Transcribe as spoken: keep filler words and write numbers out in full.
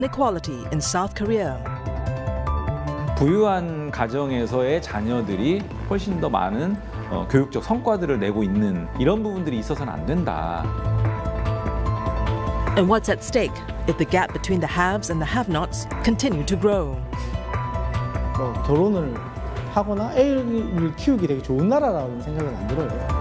inequality in South Korea. 부유한 가정에서의 자녀들이 훨씬 더 많은 어, 교육적 성과들을 내고 있는 이런 부분들이 있어서는 안 된다. And what's at stake if the gap between the haves and the have-nots continue to grow? 뭐 결혼을 하거나 애를 키우기 되게 좋은 나라라는 생각은 안 들어요.